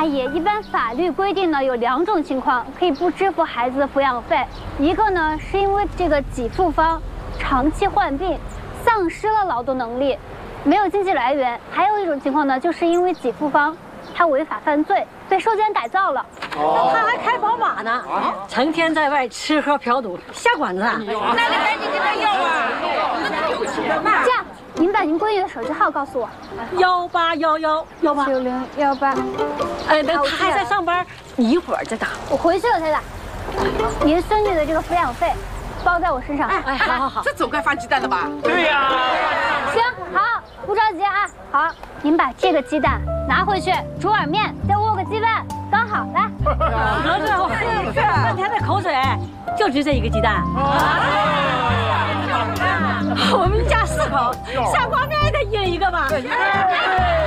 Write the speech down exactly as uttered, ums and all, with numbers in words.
阿姨，一般法律规定呢有两种情况可以不支付孩子的抚养费，一个呢是因为这个给付方长期患病，丧失了劳动能力，没有经济来源；还有一种情况呢，就是因为给付方他违法犯罪，被收监改造了。 哦，他还开宝马呢，啊，成天在外吃喝嫖赌，下馆子。奶奶赶紧给他要啊！ 这样，您把您闺女的手机号告诉我。 幺八幺幺幺八九零幺八。 哎，那他还在上班，你一会儿再打。 我回去了再打。您孙女的这个抚养费包在我身上。 哎，好好好， 这总该发鸡蛋了吧？ 对呀。 行，好，不着急啊。好，您把这个鸡蛋拿回去煮碗面，再握个鸡蛋，刚好。来。 得罪我，费了半天的口水，就值这一个鸡蛋。我们家四口，下锅面也得一人一个吧。